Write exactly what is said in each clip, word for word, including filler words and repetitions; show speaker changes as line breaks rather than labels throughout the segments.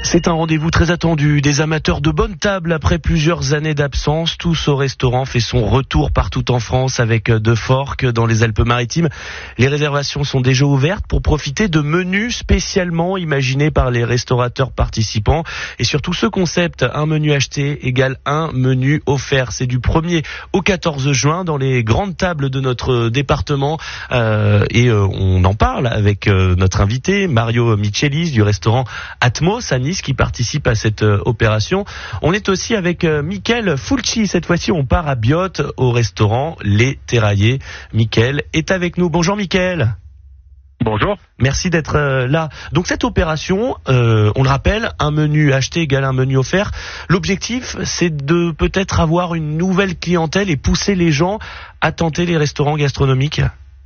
C'est un rendez-vous très attendu des amateurs de bonne table après plusieurs années d'absence. Tous au restaurant fait son retour partout en France avec De Forques dans les Alpes-Maritimes. Les réservations sont déjà ouvertes pour profiter de menus spécialement imaginés par les restaurateurs participants. Et surtout ce concept, un menu acheté égale un menu offert. C'est du premier au quatorze juin dans les grandes tables de notre département. Euh, et euh, on en parle avec euh, notre invité Mario Michelis du restaurant Atmos à Nice, qui participe à cette euh, opération. On est aussi avec euh, Mickaël Fulci. Cette fois-ci, on part à Biot au restaurant Les Terraillés. Mickaël est avec nous. Bonjour Mickaël.
Bonjour.
Merci d'être euh, là. Donc cette opération, euh, on le rappelle, un menu acheté égale un menu offert. L'objectif, c'est de peut-être avoir une nouvelle clientèle et pousser les gens à tenter les restaurants gastronomiques.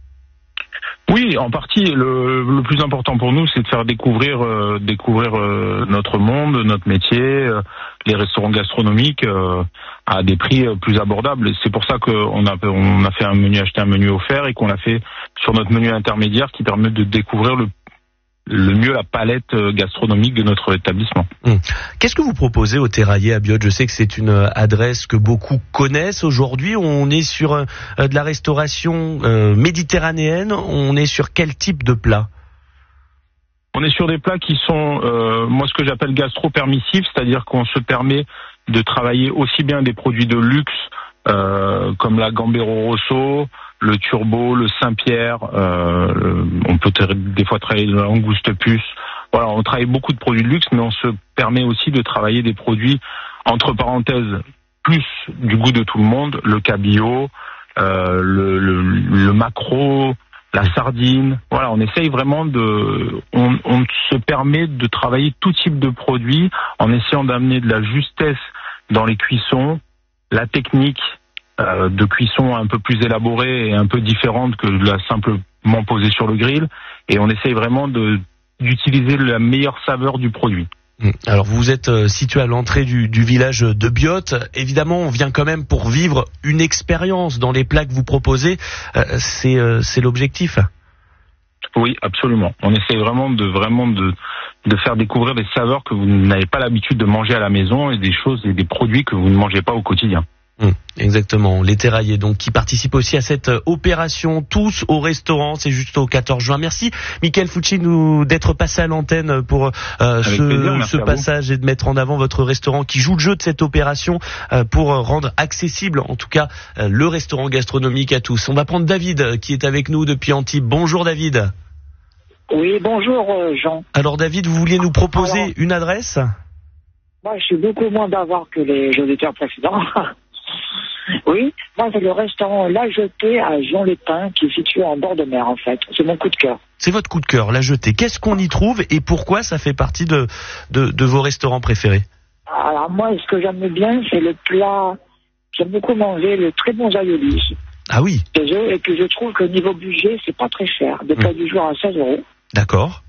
Oui, en partie. Le, le plus important pour nous, c'est de faire découvrir, euh, découvrir euh, notre monde, notre métier, euh, les restaurants gastronomiques euh, à des prix euh, plus abordables. Et c'est pour ça qu'on a, on a fait un menu acheté, un menu offert, et qu'on l'a fait sur notre menu intermédiaire, qui permet de découvrir le le mieux la palette gastronomique de notre établissement.
Hum. Qu'est-ce que vous proposez aux Terraillés à Biot? Je sais que c'est une adresse que beaucoup connaissent aujourd'hui. On est sur euh, de la restauration euh, méditerranéenne. On est sur quel type de plat?
On est sur des plats qui sont, euh, moi, ce que j'appelle gastro-permissifs, c'est-à-dire qu'on se permet de travailler aussi bien des produits de luxe euh, comme la Gambero Rosso, le Turbo, le Saint-Pierre, euh, on peut ter- des fois travailler de la langouste puce. Voilà, on travaille beaucoup de produits de luxe, mais on se permet aussi de travailler des produits, entre parenthèses, plus du goût de tout le monde, le cabillaud, euh, le, le, le maquereau, la sardine. Voilà, on essaye vraiment de... On, on se permet de travailler tout type de produits en essayant d'amener de la justesse dans les cuissons, la technique euh, de cuisson un peu plus élaborée et un peu différente que de la simplement posée sur le grill. Et on essaye vraiment de, d'utiliser la meilleure saveur du produit.
Alors vous êtes euh, situé à l'entrée du, du village de Biot. Évidemment, on vient quand même pour vivre une expérience dans les plats que vous proposez. Euh, c'est, euh, c'est l'objectif.
Oui, absolument. On essaye vraiment de vraiment de de faire découvrir des saveurs que vous n'avez pas l'habitude de manger à la maison et des choses et des produits que vous ne mangez pas au quotidien.
Mmh, exactement, les Terraillés donc qui participent aussi à cette opération, tous au restaurant, c'est juste au quatorze juin. Merci Mickaël Fulci nous d'être passé à l'antenne pour euh, ce,
plaisir,
ce passage et de mettre en avant votre restaurant qui joue le jeu de cette opération euh, pour rendre accessible en tout cas euh, le restaurant gastronomique à tous. On va prendre David qui est avec nous depuis Antibes. Bonjour David.
Oui, bonjour euh, Jean.
Alors David, vous vouliez nous proposer
Alors,
une adresse?
Moi, je suis beaucoup moins bavard que les auditeurs précédents. Oui, moi, c'est le restaurant La Jetée à Jean-les-Pins, qui est situé en bord de mer, en fait. C'est mon coup de cœur.
C'est votre coup de cœur, La Jetée. Qu'est-ce qu'on y trouve et pourquoi ça fait partie de, de, de vos restaurants préférés?
Alors, moi, ce que j'aime bien, c'est le plat. J'aime beaucoup manger le très bon aïoli.
Ah oui.
Et puis, je trouve que niveau budget, c'est pas très cher. Des plats mmh. du jour à seize euros.
D'accord.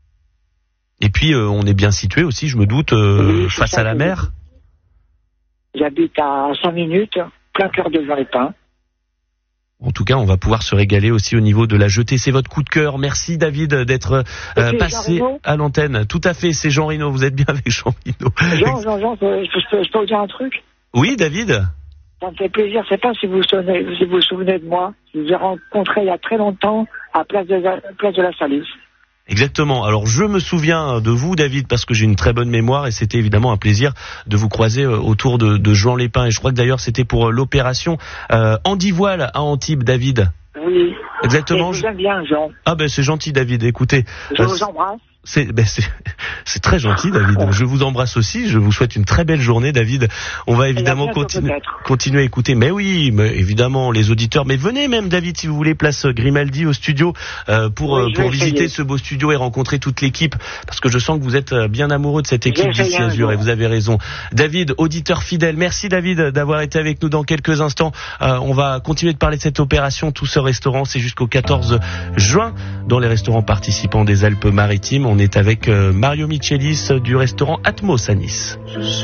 Et puis, euh, on est bien situé aussi, je me doute, euh, oui, face à la mer.
J'habite à cinq minutes, plein cœur de Jean-les-Pins.
En tout cas, on va pouvoir se régaler aussi au niveau de La Jetée. C'est votre coup de cœur. Merci David d'être euh, passé à l'antenne. Tout à fait, c'est Jean Rino. Vous êtes bien avec Jean Rino.
Jean, Jean, Jean, je peux, je peux vous dire un truc?
Oui, David.
Ça me fait plaisir. Je ne sais pas si vous, sonnez, si vous vous souvenez de moi. Je vous ai rencontré il y a très longtemps à Place de, Place de la Salise.
Exactement. Alors je me souviens de vous, David, parce que j'ai une très bonne mémoire et c'était évidemment un plaisir de vous croiser autour de, de Jean-les-Pins. Et je crois que d'ailleurs c'était pour l'opération euh, Andivoile à Antibes, David.
Oui.
Exactement.
Et je vous aime bien, Jean.
Ah ben c'est gentil, David. Écoutez.
Je
euh,
vous embrasse.
C'est, ben c'est, c'est très gentil, David. Je vous embrasse aussi. Je vous souhaite une très belle journée, David. On va évidemment continuer, continuer à écouter. Mais oui, mais évidemment, les auditeurs. Mais venez même, David, si vous voulez, place Grimaldi au studio euh, pour oui, pour visiter ce beau studio et rencontrer toute l'équipe. Parce que je sens que vous êtes bien amoureux de cette équipe d'ici Azur et vous avez raison. David, auditeur fidèle. Merci, David, d'avoir été avec nous dans quelques instants. Euh, on va continuer de parler de cette opération. Tout ce restaurant, c'est jusqu'au quatorze juin dans les restaurants participants des Alpes-Maritimes. On est avec Mario Michelis du restaurant Atmos à Nice.